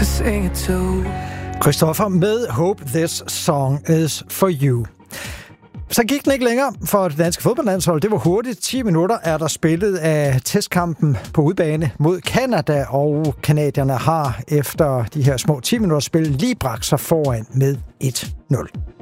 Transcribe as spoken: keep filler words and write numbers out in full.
to sing it to. Christoffer med Hope This Song Is For You. Så gik den ikke længere for det danske fodboldlandshold. Det var hurtigt. ti minutter er der spillet af testkampen på udebane mod Canada, og canadierne har efter de her små ti minutters spil lige bragt sig foran med et nul.